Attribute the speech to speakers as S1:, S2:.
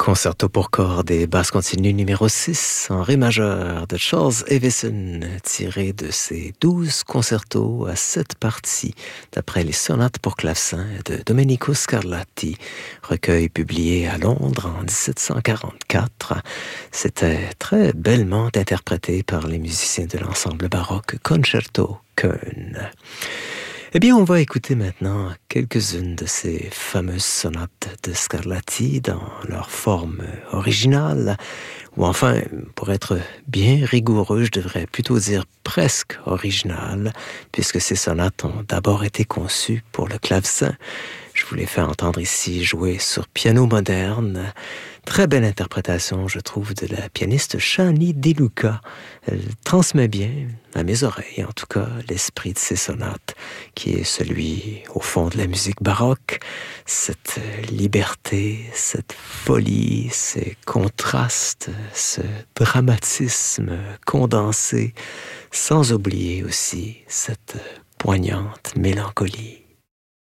S1: Concerto pour cordes et basse continue numéro 6 en ré majeur de Charles Evison, tiré de ses 12 concertos à 7 parties, d'après les sonates pour clavecin de Domenico Scarlatti, recueil publié à Londres en 1744. C'était très bellement interprété par les musiciens de l'ensemble baroque Concerto Köln. Eh bien, on va écouter maintenant quelques-unes de ces fameuses sonates de Scarlatti dans leur forme originale, ou enfin, pour être bien rigoureux, je devrais plutôt dire presque originale, puisque ces sonates ont d'abord été conçues pour le clavecin. Je vous les fais entendre ici jouer sur piano moderne. Très belle interprétation, je trouve, de la pianiste Shani De Luca. Elle transmet bien, à mes oreilles en tout cas, l'esprit de ces sonates, qui est celui, au fond, de la musique baroque. Cette liberté, cette folie, ces contrastes, ce dramatisme condensé, sans oublier aussi cette poignante mélancolie.